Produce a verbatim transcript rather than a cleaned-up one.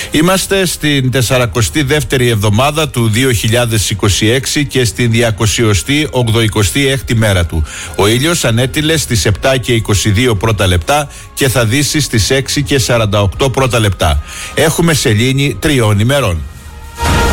Είμαστε στην τεσσαρακοστή δεύτερη εβδομάδα του δύο χιλιάδες είκοσι έξι και στην διακοσιοστή ογδοηκοστή έκτη μέρα του. Ο ήλιος ανέτειλε στις επτά και είκοσι δύο πρώτα λεπτά και θα δύσει στις έξι και σαράντα οκτώ πρώτα λεπτά. Έχουμε σελήνη τριών ημερών.